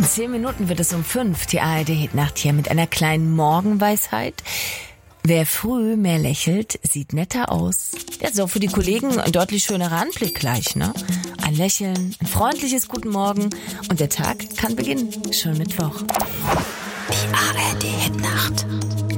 In 10 Minuten wird es um 5, die ARD-Hitnacht hier mit einer kleinen Morgenweisheit. Wer früh mehr lächelt, sieht netter aus. Ja, ist auch für die Kollegen ein deutlich schönerer Anblick gleich, ne? Ein Lächeln, ein freundliches Guten Morgen und der Tag kann beginnen. Schon Mittwoch. Die ARD-Hitnacht.